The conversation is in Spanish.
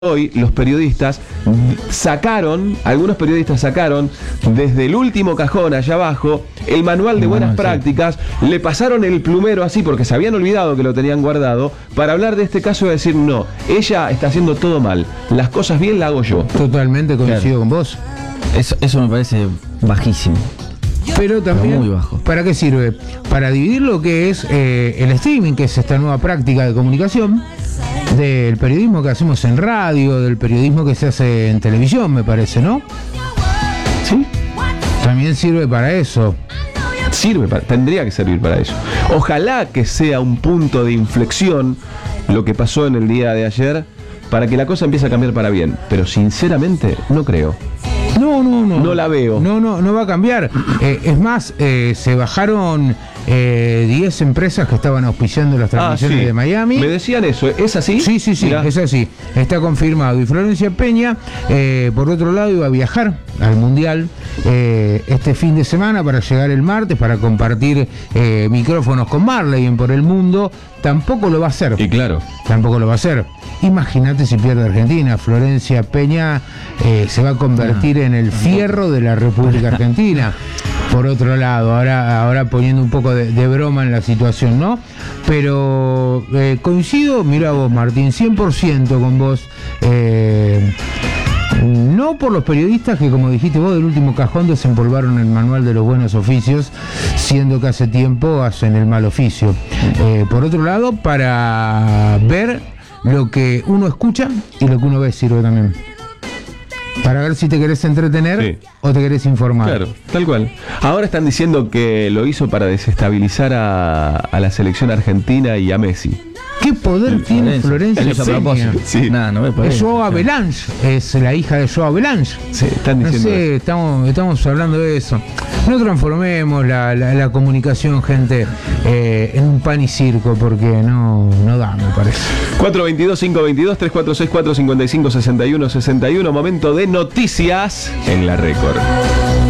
Hoy los periodistas algunos periodistas sacaron desde el último cajón allá abajo el manual de buenas prácticas, le pasaron el plumero así porque se habían olvidado que lo tenían guardado para hablar de este caso y decir no, ella está haciendo todo mal, las cosas bien las hago yo. Totalmente coincido con vos. Eso me parece bajísimo. Pero también, muy bajo. ¿Para qué sirve? Para dividir lo que es el streaming, que es esta nueva práctica de comunicación, del periodismo que hacemos en radio, del periodismo que se hace en televisión, me parece, ¿no? Sí. También sirve para eso. Tendría que servir para eso. Ojalá que sea un punto de inflexión lo que pasó en el día de ayer para que la cosa empiece a cambiar para bien. Pero sinceramente no creo. No la veo. No va a cambiar. Es más, se bajaron 10 empresas que estaban auspiciando las transmisiones de Miami. Me decían eso, ¿es así? Sí, mirá. Es así. Está confirmado. Y Florencia Peña, por otro lado, iba a viajar al Mundial este fin de semana para llegar el martes, para compartir micrófonos con Marley en Por el Mundo. Tampoco lo va a hacer. Y claro. Tampoco lo va a hacer. Imagínate si pierde Argentina. Florencia Peña se va a convertir en el fierro de la República Argentina. Por otro lado, ahora poniendo un poco de broma en la situación, ¿no? Pero coincido, mira vos, Martín, 100% con vos. No por los periodistas que, como dijiste vos, del último cajón desempolvaron el manual de los buenos oficios, siendo que hace tiempo hacen el mal oficio. Por otro lado, para ver lo que uno escucha y lo que uno ve sirve también. Para ver si te querés entretener o te querés informar. Claro, tal cual. Ahora están diciendo que lo hizo para desestabilizar a la selección argentina y a Messi. ¿Qué poder tiene Florencia Peña? Sí. Es Joao Avalanche, es la hija de Joao Avalanche. Sí, están diciendo estamos hablando de eso. No transformemos la comunicación, gente, en un pan y circo, porque no da, me parece. 422-522-3464-5561-61. Momento de noticias en La Récord.